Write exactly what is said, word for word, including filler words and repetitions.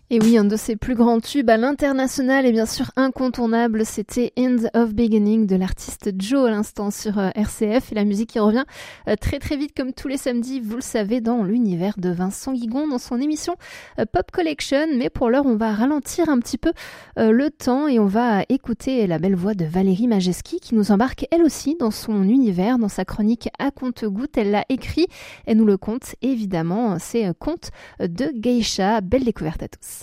Et oui, un de ses plus grands tubes à l'international et bien sûr incontournable, c'était End of Beginning de l'artiste Joe à l'instant sur euh, R C F. Et la musique qui revient euh, très très vite comme tous les samedis, vous le savez, dans l'univers de Vincent Guigon dans son émission euh, Pop Collection. Mais pour l'heure, on va ralentir un petit peu euh, le temps et on va écouter la belle voix de Valérie Majeski qui nous embarque elle aussi dans son univers, dans sa chronique à compte-gouttes. Elle l'a écrit, elle nous le conte évidemment, c'est euh, Contes de Geisha. Belle découverte à tous.